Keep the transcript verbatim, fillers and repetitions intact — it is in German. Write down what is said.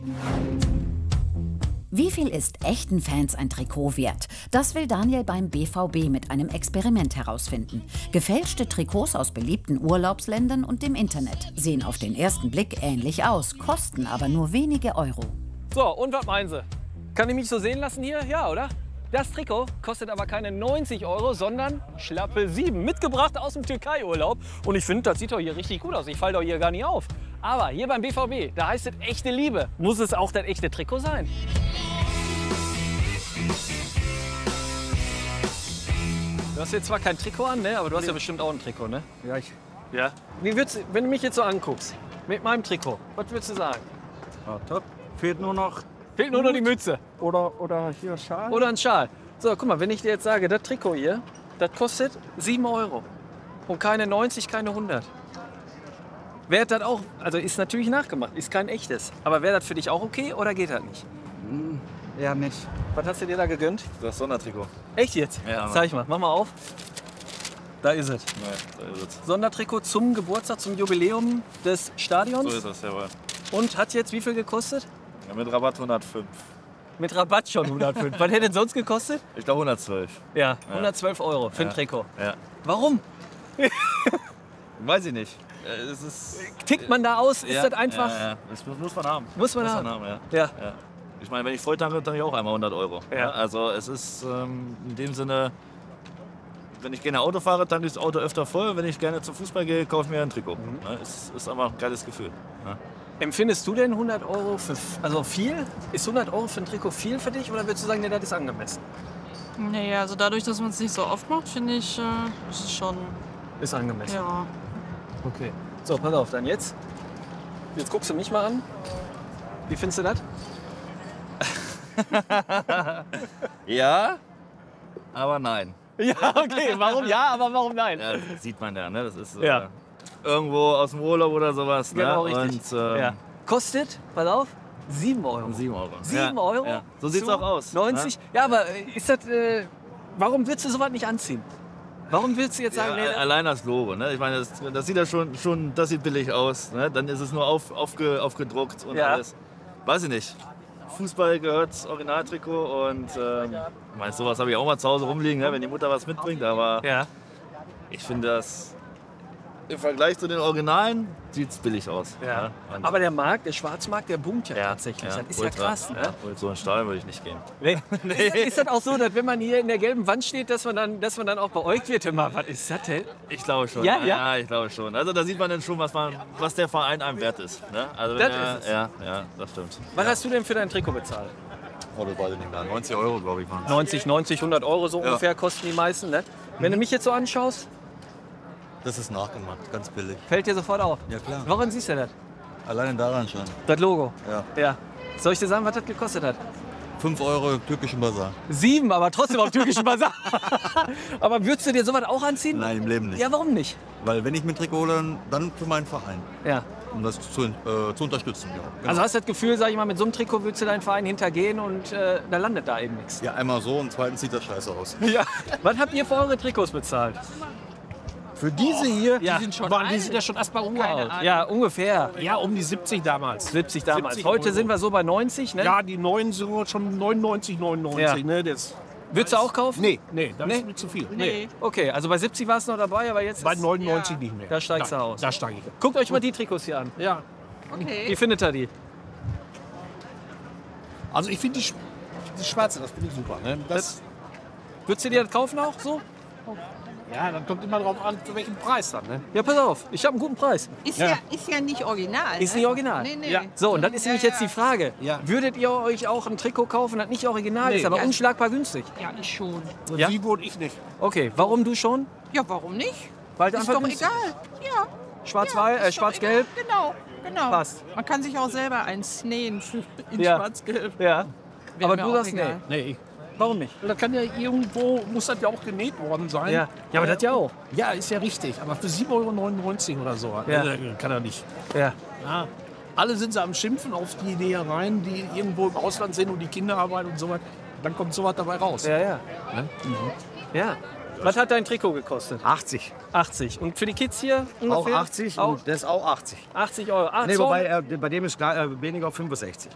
Wie viel ist echten Fans ein Trikot wert? Das will Daniel beim B V B mit einem Experiment herausfinden. Gefälschte Trikots aus beliebten Urlaubsländern und dem Internet sehen auf den ersten Blick ähnlich aus, kosten aber nur wenige Euro. So, und was meinen Sie? Kann ich mich so sehen lassen hier? Ja, oder? Das Trikot kostet aber keine neunzig Euro, sondern schlappe sieben. Mitgebracht aus dem Türkei-Urlaub. Und ich finde, das sieht doch hier richtig gut aus. Ich falle doch hier gar nicht auf. Aber hier beim B V B, da heißt es echte Liebe. Muss es auch das echte Trikot sein? Du hast jetzt zwar kein Trikot an, ne? Aber du hast ja bestimmt auch ein Trikot, ne? Ja, ich. Ja. Wie würdest, wenn du mich jetzt so anguckst, mit meinem Trikot, was würdest du sagen? Ja, top. Fehlt nur noch. Fehlt nur noch die Mütze. Oder, oder hier Schal. Oder ein Schal. So, guck mal, wenn ich dir jetzt sage, das Trikot hier, das kostet sieben Euro. Und keine neunzig, keine hundert. Wäre das auch, also ist natürlich nachgemacht, ist kein echtes. Aber wäre das für dich auch okay oder geht das nicht? Hm, eher nicht. Was hast du dir da gegönnt? Das Sondertrikot. Echt jetzt? Ja, Mann. Zeig mal, mach mal auf. Da ist es. Ja, da ist es. Sondertrikot zum Geburtstag, zum Jubiläum des Stadions. So ist es, jawohl. Und hat jetzt wie viel gekostet? Ja, mit Rabatt hundertfünf. Mit Rabatt schon hundertfünf. Was hätte denn sonst gekostet? Ich glaube hundertzwölf. Ja, hundertzwölf Euro für ein Ja. Trikot. Ja. Warum? Weiß ich nicht. Äh, Es ist, Tickt man da aus? Ist ja, das einfach? Ja, ja. Das muss, muss man haben. Muss man muss haben. Man haben ja. Ja. Ja. Ich meine, wenn ich voll tanke, dann ich auch einmal hundert Euro. Ja. Also es ist ähm, in dem Sinne, wenn ich gerne Auto fahre, tanke ich das Auto öfter voll. Wenn ich gerne zum Fußball gehe, kaufe ich mir ein Trikot. Mhm. Ne? Es ist einfach ein geiles Gefühl. Ne? Empfindest du denn hundert Euro für, also viel? Ist hundert Euro für ein Trikot viel für dich oder würdest du sagen, nee, das ist angemessen? Nee, also dadurch, dass man es nicht so oft macht, finde ich, äh, ist es schon, Ist angemessen. ja. Okay. So, pass auf, dann jetzt. Jetzt guckst du mich mal an. Wie findest du das? Ja, aber nein. Ja, okay. Warum ja, aber warum nein? Ja, das sieht man ja. Ne? Das ist äh, Ja. irgendwo aus dem Urlaub oder sowas. Genau, ne? richtig. Und, ähm, Ja. Kostet, pass auf, sieben Euro. sieben Euro. sieben ja, Euro? Ja. So sieht's zu auch aus. neunzig? Ne? Ja, aber äh, ist das, äh, warum würdest du sowas nicht anziehen? Warum willst du jetzt sagen, Ja, nee, das- allein das Logo. Ne? Ich meine, das, das sieht ja schon, schon das sieht billig aus. Ne? Dann ist es nur auf, aufge, aufgedruckt und Ja. alles. Weiß ich nicht. Fußball gehört Originaltrikot und ähm, ich meine, sowas habe ich auch mal zu Hause rumliegen, ne? Wenn die Mutter was mitbringt. Aber ja. ich finde das im Vergleich zu den Originalen sieht es billig aus. Ja. Ne? Und Aber der Markt, der Schwarzmarkt, der boomt ja, tatsächlich. ja, Das ist ultra. ja krass. Ne? Und so ein Stadion würde ich nicht gehen. Nee. Ist, ist das auch so, dass wenn man hier in der gelben Wand steht, dass man dann, dass man dann auch beäugt wird? Immer, was ist das denn? Ich glaube schon. Ja, ja? ich glaube schon. Also da sieht man dann schon, was, man, was der Verein einem wert ist. Ne? Also Das wenn er- ist es. Ja, ja, das stimmt. Was hast du denn für dein Trikot bezahlt? Oh, das weiß ich nicht mehr. neunzig Euro, glaube ich, waren es. neunzig, neunzig, hundert Euro so ungefähr kosten die meisten. Ne? Wenn du mich jetzt so anschaust, Das ist nachgemacht, ganz billig. fällt dir sofort auf. Ja, klar. Woran siehst du das? Alleine daran schon. Das Logo. Ja. Ja. Soll ich dir sagen, was das gekostet hat? fünf Euro türkischen Basar. Sieben, aber trotzdem auf türkischen Basar. Aber würdest du dir sowas auch anziehen? Nein, im Leben nicht. Ja, warum nicht? Weil wenn ich mir ein Trikot hole, dann- dann für meinen Verein. Ja. Um das zu, äh, zu unterstützen. Ja. Genau. Also hast du das Gefühl, sag ich mal, mit so einem Trikot würdest du deinen Verein hintergehen und äh, da landet da eben nichts. ja, einmal so und zweitens sieht das scheiße aus. Ja. Was habt ihr für eure Trikots bezahlt? Für diese hier, Ja. die sind schon waren, die sind ja schon erstmal uralt. Ja, ungefähr. Ja, um die siebzig damals. siebzig damals. siebzig Heute Euro. sind wir so bei neunzig, ne? Ja, die neuen sind schon neunundneunzig, neunundneunzig. Ja. Ne? Das, Würdest du auch kaufen? nee, nee, das Nee? ist mir zu viel. Nee. Okay, also bei siebzig warst du noch dabei, aber jetzt Bei ist, neunundneunzig Ja. nicht mehr. Da steigst du da, aus. Da steige ich. Guckt euch mal die Trikots hier an. Ja. Wie Okay. findet ihr die? Also ich finde die, Sch- die schwarze, das finde ich super. Ne? Das, Würdest du dir das kaufen auch so? ja, dann kommt immer drauf an, für welchen Preis dann. Ne? Ja, pass auf, ich habe einen guten Preis. Ist ja. ist ja nicht original. Ist ne? nicht original. Nee, nee. Ja. So, und dann ist Ja, nämlich jetzt ja. die Frage, Ja. würdet ihr euch auch ein Trikot kaufen, das nicht original Nee. ist, aber Ja. unschlagbar günstig? Ja, ich schon. Ja? Die wohne ich nicht. Okay, warum du schon? Ja, warum nicht? Weil Ist einfach doch günstig. egal. Ja. Schwarz-Weiß, ja, äh, ist doch schwarz-gelb? egal. Genau, genau. Passt. Man kann sich auch selber eins nähen für- in Ja. schwarz-gelb. Ja. Wär Aber mir du auch sagst nee. egal. Nee, ich, Warum nicht? das kann ja irgendwo, muss das ja auch genäht worden sein. Ja, ja aber das ja auch. Ja, ist ja richtig. Aber für sieben Euro neunundneunzig oder so, Ja. äh, kann er nicht. Ja. Ja. Alle sind sie am Schimpfen auf die Nähereien, die irgendwo im Ausland sind und die Kinderarbeit und so was. Dann kommt sowas dabei raus. Ja, ja. Ne? Ja. Was hat dein Trikot gekostet? achtzig. achtzig. Und für die Kids hier Auch ungefähr? achtzig Auch und das auch achtzig. achtzig Euro. Ah, Nee, so- wobei äh, bei dem ist klar, äh, weniger auf fünfundsechzig.